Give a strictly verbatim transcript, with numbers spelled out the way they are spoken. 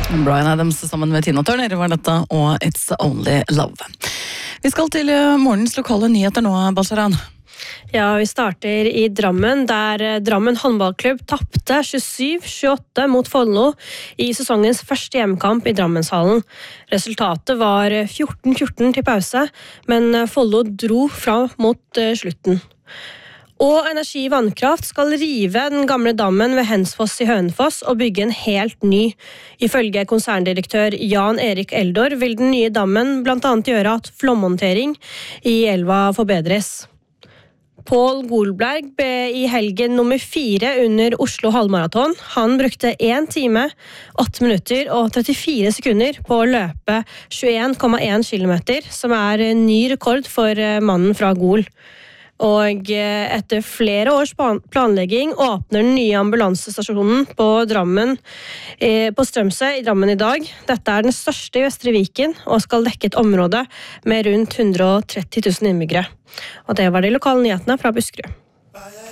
Bryan Adams sammen med Tina Turner var dette, og It's Only Love. Vi skal til morgens lokale nyheter nå, Balsaran. Ja, vi starter i Drammen, der Drammen håndballklubb tappte tjuesju tjueåtte mot Follo i sesongens første hjemmekamp i Drammenshallen. Resultatet var fjorten fjorten til pause, men Follo dro fra mot slutten. Og Energi Vannkraft skal rive den gamle dammen ved Hensfoss i Hønefoss og bygge en helt ny. Ifølge konserndirektør Jan Erik Eldor vil den nye dammen blant annet gjøre at flommontering i elva forbedres. Pål Golberg ble i helgen nummer fire under Oslo halvmaraton. Han brukte én time, åtte minutter og trettifire sekunder på å løpe tjueen komma én kilometer, som er en ny rekord for mannen fra Gol. Og etter flere års planlegging åpner den nye ambulansestasjonen på Drammen, på Strømsø i Drammen i dag. Dette er den største i Vestre Viken og skal dekke et område med rundt hundre og tretti tusen innbyggere. Og det var de lokale nyhetene fra Buskerud.